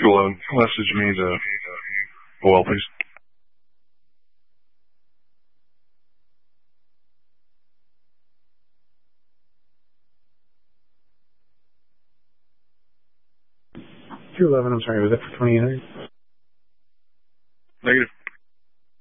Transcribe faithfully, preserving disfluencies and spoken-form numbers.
two eleven, message me the O L, please. two eleven, I'm sorry, was that for twenty-eight hundred? Negative.